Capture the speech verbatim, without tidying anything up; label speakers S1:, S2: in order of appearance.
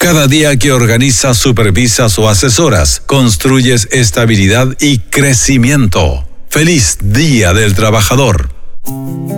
S1: Cada día que organizas, supervisas o asesoras, construyes estabilidad y crecimiento. ¡Feliz Día del Trabajador!